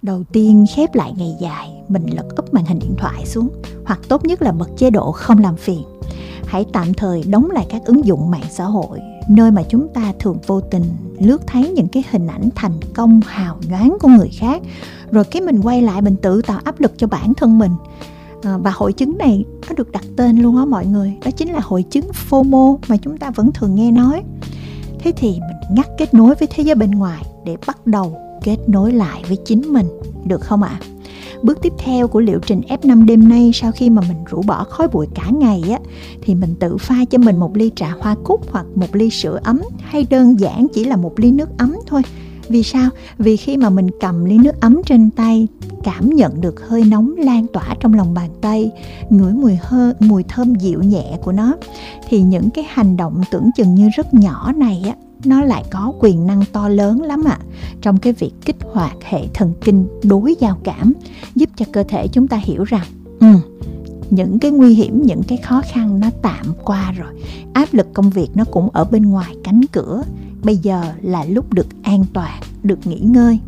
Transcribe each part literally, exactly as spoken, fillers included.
Đầu tiên, khép lại ngày dài, mình lật úp màn hình điện thoại xuống, hoặc tốt nhất là bật chế độ không làm phiền. Hãy tạm thời đóng lại các ứng dụng mạng xã hội, nơi mà chúng ta thường vô tình lướt thấy những cái hình ảnh thành công hào nhoáng của người khác, rồi cái mình quay lại mình tự tạo áp lực cho bản thân mình. À, và hội chứng này nó được đặt tên luôn á mọi người, đó chính là hội chứng FOMO mà chúng ta vẫn thường nghe nói. Thế thì mình ngắt kết nối với thế giới bên ngoài để bắt đầu kết nối lại với chính mình, được không ạ? À? Bước tiếp theo của liệu trình ép năm đêm nay, sau khi mà mình rũ bỏ khói bụi cả ngày á, thì mình tự pha cho mình một ly trà hoa cúc hoặc một ly sữa ấm, hay đơn giản chỉ là một ly nước ấm thôi. Vì sao? Vì khi mà mình cầm ly nước ấm trên tay, cảm nhận được hơi nóng lan tỏa trong lòng bàn tay, ngửi mùi hơi, mùi thơm dịu nhẹ của nó, thì những cái hành động tưởng chừng như rất nhỏ này á, nó lại có quyền năng to lớn lắm ạ, à, trong cái việc kích hoạt hệ thần kinh đối giao cảm, giúp cho cơ thể chúng ta hiểu rằng ừ, những cái nguy hiểm, những cái khó khăn nó tạm qua rồi, áp lực công việc nó cũng ở bên ngoài cánh cửa, bây giờ là lúc được an toàn, được nghỉ ngơi.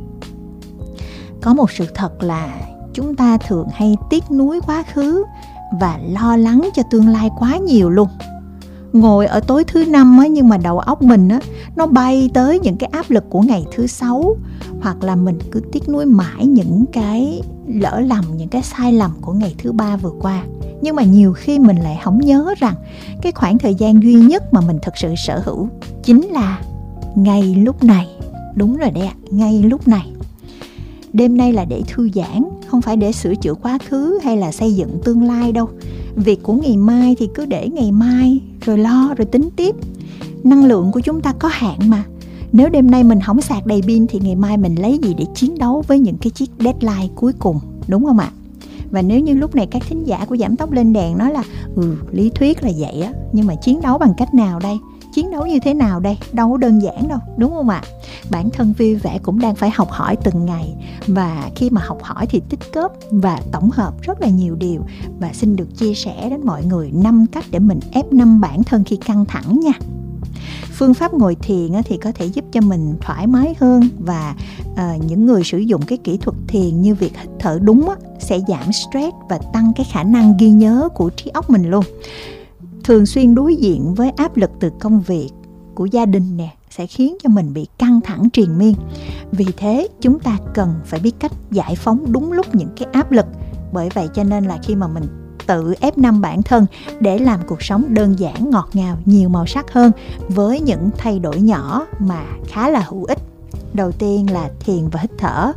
Có một sự thật là chúng ta thường hay tiếc nuối quá khứ và lo lắng cho tương lai quá nhiều luôn. Ngồi ở tối thứ năm á, nhưng mà đầu óc mình á, nó bay tới những cái áp lực của ngày thứ sáu, hoặc là mình cứ tiếc nuối mãi những cái lỡ lầm, những cái sai lầm của ngày thứ ba vừa qua. Nhưng mà nhiều khi mình lại không nhớ rằng cái khoảng thời gian duy nhất mà mình thực sự sở hữu chính là ngay lúc này. Đúng rồi đấy ạ, ngay lúc này. Đêm nay là để thư giãn, không phải để sửa chữa quá khứ hay là xây dựng tương lai đâu. Việc của ngày mai thì cứ để ngày mai, rồi lo rồi tính tiếp. Năng lượng của chúng ta có hạn mà. Nếu đêm nay mình không sạc đầy pin thì ngày mai mình lấy gì để chiến đấu với những cái chiếc deadline cuối cùng, đúng không ạ? Và nếu như lúc này các thính giả của Giảm Tốc Lên Đèn nói là ừ, lý thuyết là vậy á, nhưng mà chiến đấu bằng cách nào đây? Chiến đấu như thế nào đây? Đâu có đơn giản đâu, đúng không ạ? Bản thân Vui Vẻ cũng đang phải học hỏi từng ngày, và khi mà học hỏi thì tích góp và tổng hợp rất là nhiều điều, và xin được chia sẻ đến mọi người năm cách để mình ép năm bản thân khi căng thẳng nha. Phương pháp ngồi thiền thì có thể giúp cho mình thoải mái hơn, và uh, những người sử dụng cái kỹ thuật thiền như việc hít thở đúng sẽ giảm stress và tăng cái khả năng ghi nhớ của trí óc mình luôn. Thường xuyên đối diện với áp lực từ công việc, của gia đình nè, sẽ khiến cho mình bị căng thẳng triền miên. Vì thế chúng ta cần phải biết cách giải phóng đúng lúc những cái áp lực. Bởi vậy cho nên là khi mà mình tự ép năm bản thân để làm cuộc sống đơn giản, ngọt ngào, nhiều màu sắc hơn, với những thay đổi nhỏ mà khá là hữu ích. Đầu tiên là thiền và hít thở.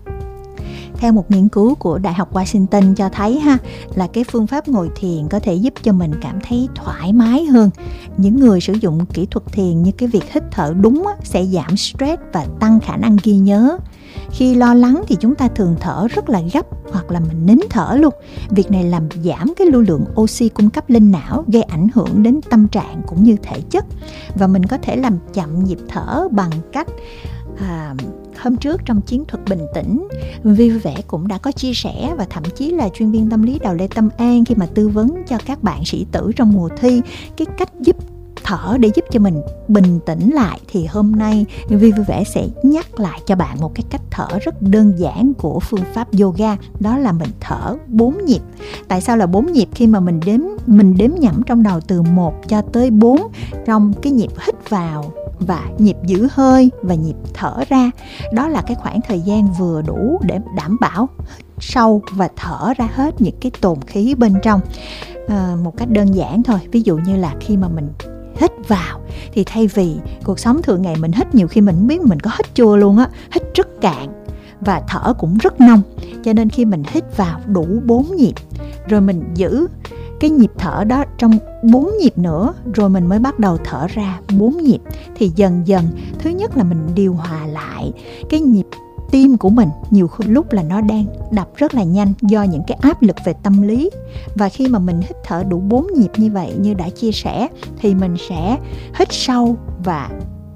Theo một nghiên cứu của Đại học Washington cho thấy ha, là cái phương pháp ngồi thiền có thể giúp cho mình cảm thấy thoải mái hơn. Những người sử dụng kỹ thuật thiền như cái việc hít thở đúng á, sẽ giảm stress và tăng khả năng ghi nhớ. Khi lo lắng thì chúng ta thường thở rất là gấp, hoặc là mình nín thở luôn. Việc này làm giảm cái lưu lượng oxy cung cấp lên não, gây ảnh hưởng đến tâm trạng cũng như thể chất. Và mình có thể làm chậm nhịp thở bằng cách à, hôm trước trong chiến thuật bình tĩnh, Vui Vẻ cũng đã có chia sẻ, và thậm chí là chuyên viên tâm lý Đào Lê Tâm An khi mà tư vấn cho các bạn sĩ tử trong mùa thi cái cách giúp thở để giúp cho mình bình tĩnh lại, thì hôm nay Vi Vui Vẻ sẽ nhắc lại cho bạn một cái cách thở rất đơn giản của phương pháp yoga, đó là mình thở bốn nhịp. Tại sao là bốn nhịp? Khi mà mình đếm mình đếm nhẩm trong đầu từ một cho tới bốn, trong cái nhịp hít vào và nhịp giữ hơi và nhịp thở ra. Đó là cái khoảng thời gian vừa đủ để đảm bảo hít sâu và thở ra hết những cái tồn khí bên trong. À, một cách đơn giản thôi, ví dụ như là khi mà mình hít vào thì thay vì cuộc sống thường ngày mình hít, nhiều khi mình không biết mình có hít chưa luôn á, hít rất cạn và thở cũng rất nông. Cho nên khi mình hít vào đủ bốn nhịp, rồi mình giữ cái nhịp thở đó trong bốn nhịp nữa, rồi mình mới bắt đầu thở ra bốn nhịp, thì dần dần thứ nhất là mình điều hòa lại cái nhịp tim của mình. Nhiều lúc là nó đang đập rất là nhanh do những cái áp lực về tâm lý. Và khi mà mình hít thở đủ bốn nhịp như vậy, như đã chia sẻ, thì mình sẽ hít sâu và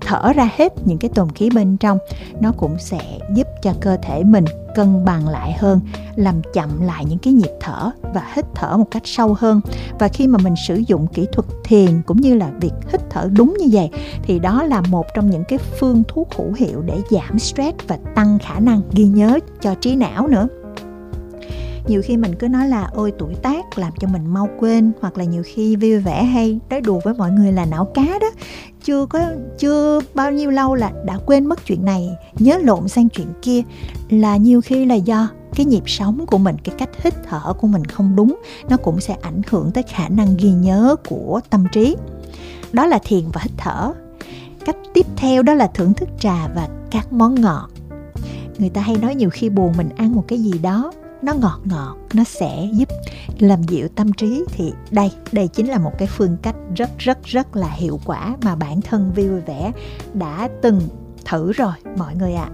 thở ra hết những cái tồn khí bên trong, nó cũng sẽ giúp cho cơ thể mình cân bằng lại hơn, làm chậm lại những cái nhịp thở và hít thở một cách sâu hơn. Và khi mà mình sử dụng kỹ thuật thiền cũng như là việc hít thở đúng như vậy, thì đó là một trong những cái phương thuốc hữu hiệu để giảm stress và tăng khả năng ghi nhớ cho trí não nữa. Nhiều khi mình cứ nói là ôi tuổi tác làm cho mình mau quên, hoặc là nhiều khi vui vẻ hay nói đùa với mọi người là não cá đó, chưa có chưa bao nhiêu lâu là đã quên mất chuyện này, nhớ lộn sang chuyện kia, là nhiều khi là do cái nhịp sống của mình, cái cách hít thở của mình không đúng, nó cũng sẽ ảnh hưởng tới khả năng ghi nhớ của tâm trí. Đó là thiền và hít thở. Cách tiếp theo đó là thưởng thức trà và các món ngọt. Người ta hay nói nhiều khi buồn mình ăn một cái gì đó nó ngọt ngọt, nó sẽ giúp làm dịu tâm trí. Thì đây, đây chính là một cái phương cách rất rất rất là hiệu quả mà bản thân Vi Vui Vẻ đã từng thử rồi mọi người ạ. À.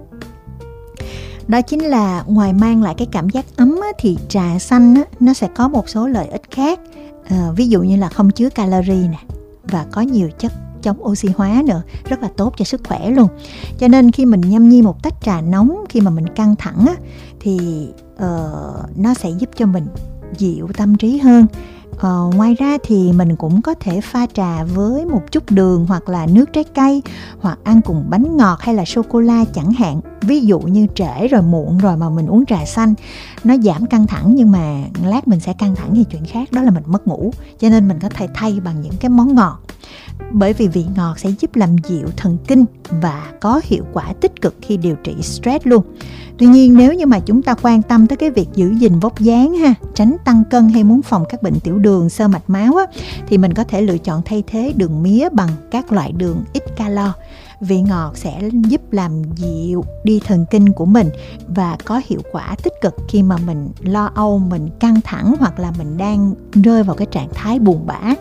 Đó chính là ngoài mang lại cái cảm giác ấm á, thì trà xanh á, nó sẽ có một số lợi ích khác. À, ví dụ như là không chứa calorie nè, và có nhiều chất chống oxy hóa nữa, rất là tốt cho sức khỏe luôn. Cho nên khi mình nhâm nhi một tách trà nóng khi mà mình căng thẳng á, thì uh, nó sẽ giúp cho mình dịu tâm trí hơn. Uh, ngoài ra thì mình cũng có thể pha trà với một chút đường hoặc là nước trái cây, hoặc ăn cùng bánh ngọt hay là sô-cô-la chẳng hạn. Ví dụ như trễ rồi, muộn rồi mà mình uống trà xanh, nó giảm căng thẳng, nhưng mà lát mình sẽ căng thẳng thì chuyện khác, đó là mình mất ngủ. Cho nên mình có thể thay bằng những cái món ngọt, bởi vì vị ngọt sẽ giúp làm dịu thần kinh và có hiệu quả tích cực khi điều trị stress luôn. Tuy nhiên nếu như mà chúng ta quan tâm tới cái việc giữ gìn vóc dáng ha, tránh tăng cân hay muốn phòng các bệnh tiểu đường, xơ mạch máu á, thì mình có thể lựa chọn thay thế đường mía bằng các loại đường ít calo. Vị ngọt sẽ giúp làm dịu đi thần kinh của mình và có hiệu quả tích cực khi mà mình lo âu, mình căng thẳng hoặc là mình đang rơi vào cái trạng thái buồn bã.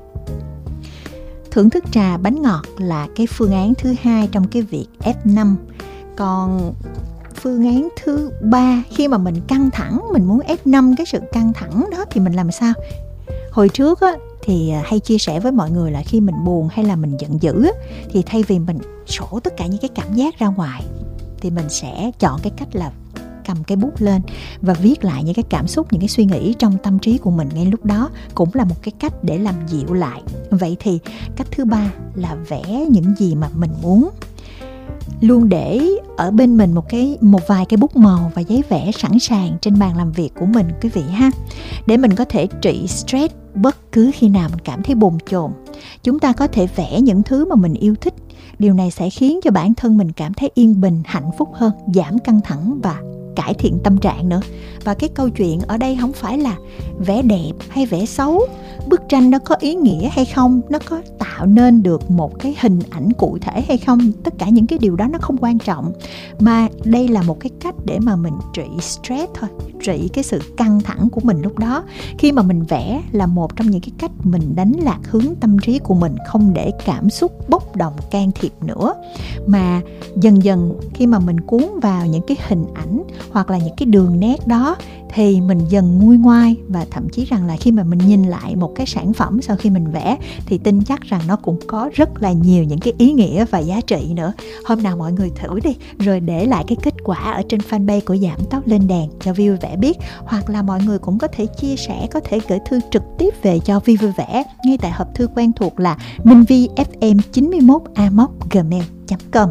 Thưởng thức trà bánh ngọt là cái phương án thứ hai trong cái việc ép năm. Còn phương án thứ ba, khi mà mình căng thẳng, mình muốn ép năm cái sự căng thẳng đó thì mình làm sao? Hồi trước á, thì hay chia sẻ với mọi người là khi mình buồn hay là mình giận dữ á, thì thay vì mình sổ tất cả những cái cảm giác ra ngoài, thì mình sẽ chọn cái cách là cầm cái bút lên và viết lại những cái cảm xúc, những cái suy nghĩ trong tâm trí của mình ngay lúc đó, cũng là một cái cách để làm dịu lại. Vậy thì cách thứ ba là vẽ những gì mà mình muốn. Luôn để ở bên mình một cái một vài cái bút màu và giấy vẽ sẵn sàng trên bàn làm việc của mình quý vị ha, để mình có thể trị stress bất cứ khi nào mình cảm thấy bồn chồn. Chúng ta có thể vẽ những thứ mà mình yêu thích. Điều này sẽ khiến cho bản thân mình cảm thấy yên bình, hạnh phúc hơn, giảm căng thẳng và cải thiện tâm trạng nữa. Và cái câu chuyện ở đây không phải là vẽ đẹp hay vẽ xấu, bức tranh nó có ý nghĩa hay không, nó có tạo nên được một cái hình ảnh cụ thể hay không, tất cả những cái điều đó nó không quan trọng, mà đây là một cái cách để mà mình trị stress thôi, trị cái sự căng thẳng của mình lúc đó. Khi mà mình vẽ là một trong những cái cách mình đánh lạc hướng tâm trí của mình, không để cảm xúc bốc đồng can thiệp nữa, mà dần dần khi mà mình cuốn vào những cái hình ảnh hoặc là những cái đường nét đó thì mình dần nguôi ngoai, và thậm chí rằng là khi mà mình nhìn lại một cái sản phẩm sau khi mình vẽ thì tin chắc rằng nó cũng có rất là nhiều những cái ý nghĩa và giá trị nữa. Hôm nào mọi người thử đi, rồi để lại cái kết quả ở trên fanpage của Giảm Tóc Lên Đèn cho Vi Vui Vẻ biết, hoặc là mọi người cũng có thể chia sẻ, có thể gửi thư trực tiếp về cho Vi Vui Vẻ ngay tại hộp thư quen thuộc là minhvfm chín mốt a m o c gmail chấm com.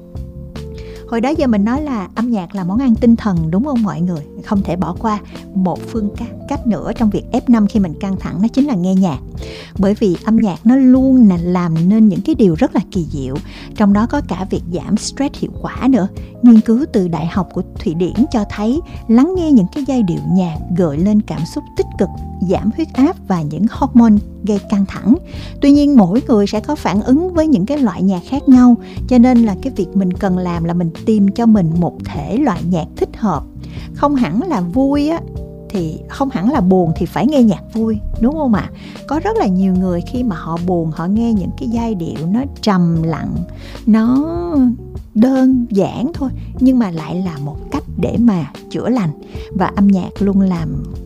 Hồi đó giờ mình nói là âm nhạc là món ăn tinh thần, đúng không mọi người? Không thể bỏ qua một phương cách nữa trong việc ép năm khi mình căng thẳng, đó chính là nghe nhạc. Bởi vì âm nhạc nó luôn làm nên những cái điều rất là kỳ diệu, trong đó có cả việc giảm stress hiệu quả nữa. Nghiên cứu từ Đại học của Thụy Điển cho thấy lắng nghe những cái giai điệu nhạc gợi lên cảm xúc tích cực, giảm huyết áp và những hormone gây căng thẳng. Tuy nhiên mỗi người sẽ có phản ứng với những cái loại nhạc khác nhau, cho nên là cái việc mình cần làm là mình tìm cho mình một thể loại nhạc thích hợp. Không hẳn là vui á, thì không hẳn là buồn thì phải nghe nhạc vui, đúng không ạ? Có rất là nhiều người khi mà họ buồn, họ nghe những cái giai điệu nó trầm lặng, nó đơn giản thôi, nhưng mà lại là một cách để mà chữa lành. Và âm nhạc luôn làm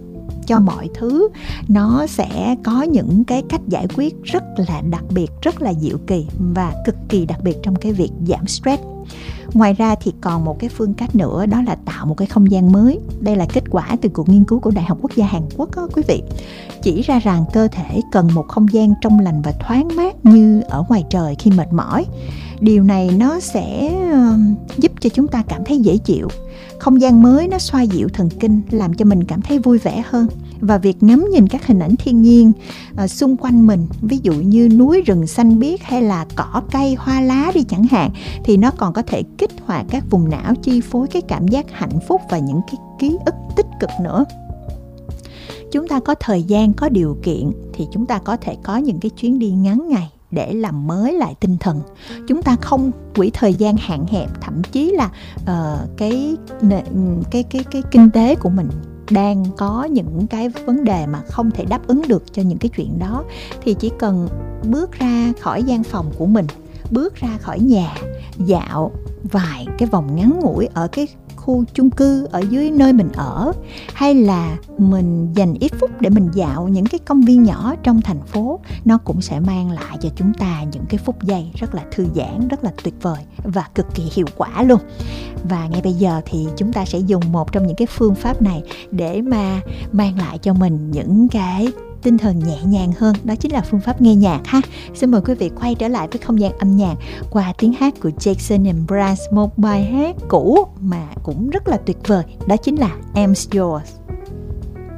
cho mọi thứ nó sẽ có những cái cách giải quyết rất là đặc biệt, rất là diệu kỳ và cực kỳ đặc biệt trong cái việc giảm stress. Ngoài ra thì còn một cái phương cách nữa, đó là tạo một cái không gian mới. Đây là kết quả từ cuộc nghiên cứu của Đại học Quốc gia Hàn Quốc đó, quý vị. Chỉ ra rằng cơ thể cần một không gian trong lành và thoáng mát như ở ngoài trời khi mệt mỏi. Điều này nó sẽ giúp cho chúng ta cảm thấy dễ chịu. Không gian mới nó xoa dịu thần kinh, làm cho mình cảm thấy vui vẻ hơn. Và việc ngắm nhìn các hình ảnh thiên nhiên uh, xung quanh mình, ví dụ như núi rừng xanh biếc hay là cỏ cây hoa lá đi chẳng hạn, thì nó còn có thể kích hoạt các vùng não, chi phối cái cảm giác hạnh phúc và những cái ký ức tích cực nữa. Chúng ta có thời gian, có điều kiện thì chúng ta có thể có những cái chuyến đi ngắn ngày để làm mới lại tinh thần. Chúng ta không quỹ thời gian hạn hẹp, thậm chí là uh, cái, cái cái cái kinh tế của mình đang có những cái vấn đề mà không thể đáp ứng được cho những cái chuyện đó, thì chỉ cần bước ra khỏi gian phòng của mình, bước ra khỏi nhà, dạo vài cái vòng ngắn ngủi ở cái khu chung cư ở dưới nơi mình ở, hay là mình dành ít phút để mình dạo những cái công viên nhỏ trong thành phố, nó cũng sẽ mang lại cho chúng ta những cái phút giây rất là thư giãn, rất là tuyệt vời và cực kỳ hiệu quả luôn. Và ngay bây giờ thì chúng ta sẽ dùng một trong những cái phương pháp này để mà mang lại cho mình những cái tinh thần nhẹ nhàng hơn, đó chính là phương pháp nghe nhạc ha. Xin mời quý vị quay trở lại với không gian âm nhạc qua tiếng hát của Jackson and Brans, một bài hát cũ mà cũng rất là tuyệt vời, đó chính là I'm Yours.